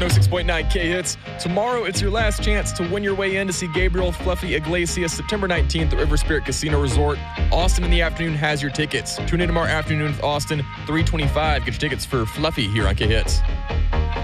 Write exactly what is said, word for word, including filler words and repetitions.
one oh six point nine K-Hits. Tomorrow, it's your last chance to win your way in to see Gabriel Fluffy Iglesias September nineteenth at River Spirit Casino Resort. Austin in the afternoon has your tickets. Tune in tomorrow afternoon with Austin, three twenty-five. Get your tickets for Fluffy here on K-Hits.